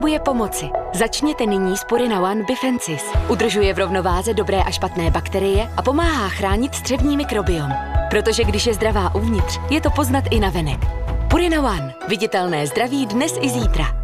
Bude pomoci. Začněte nyní s Purina One Bifensis. Udržuje v rovnováze dobré a špatné bakterie a pomáhá chránit střevní mikrobiom. Protože když je zdravá uvnitř, je to poznat i navenek. Purina One. Viditelné zdraví dnes i zítra.